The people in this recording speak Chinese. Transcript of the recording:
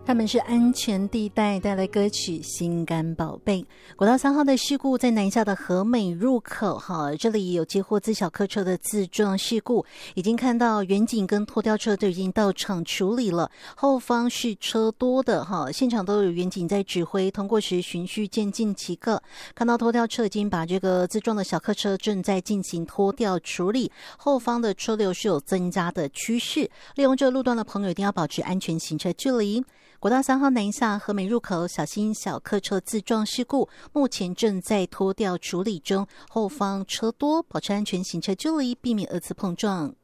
他们是安全地带，带来歌曲《心肝宝贝》。国道3号的事故在南下的和美入口这里有接货自小客车的自撞事故，已经看到远警跟拖吊车都已经到场处理了，后方是车多的现场都有远警在指挥，通过时循序渐进即可。看到拖吊车已经把这个自撞的小客车正在进行拖吊处理，后方的车流是有增加的趋势，利用这个路段的朋友一定要保持安全行车距离。国道3号南下和美入口小心小客车自撞事故，目前正在拖吊处理中，后方车多，保持安全行车距离，避免二次碰撞。